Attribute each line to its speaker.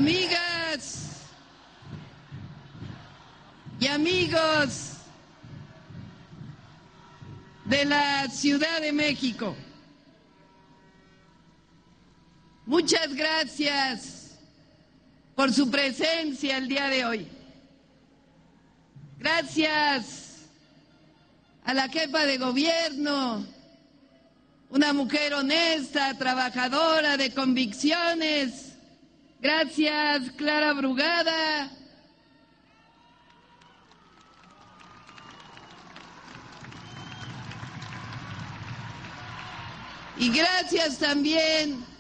Speaker 1: Amigas y amigos de la Ciudad de México, muchas gracias por su presencia el día de hoy. Gracias a la jefa de gobierno, una mujer honesta, trabajadora, de convicciones. Gracias, Clara Brugada. Y gracias también